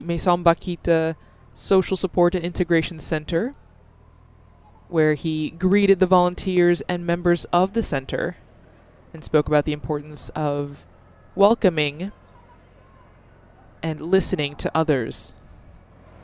Maison Bakita Social Support and Integration Center, where he greeted the volunteers and members of the center and spoke about the importance of welcoming and listening to others